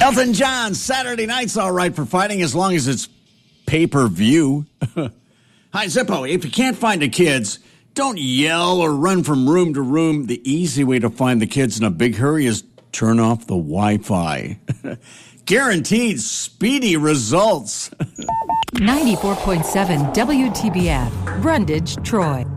Elton John, Saturday night's all right for fighting as long as it's pay-per-view. Hi, Zippo. If you can't find the kids, don't yell or run from room to room. The easy way to find the kids in a big hurry is turn off the Wi-Fi. Guaranteed speedy results. 94.7 WTBF, Brundage, Troy.